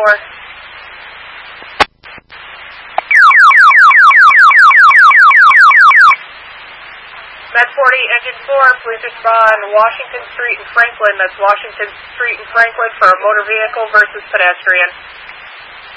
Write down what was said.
4. Med 40, Engine 4, please respond Washington Street and Franklin. That's Washington Street and Franklin for a motor vehicle versus pedestrian.